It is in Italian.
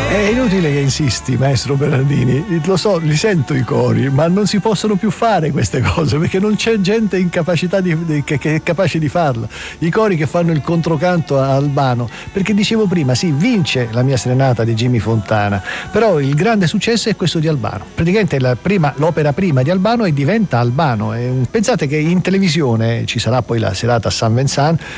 È inutile che insisti, maestro Bernardini, lo so, li sento i cori, ma non si possono più fare queste cose perché non c'è gente che è capace di farlo. I cori che fanno il controcanto a Albano, perché dicevo prima, sì, vince La mia serenata di Jimmy Fontana, però il grande successo è questo di Albano. Praticamente l'opera prima di Albano e diventa Albano. Pensate che in televisione ci sarà poi la serata a San Vincent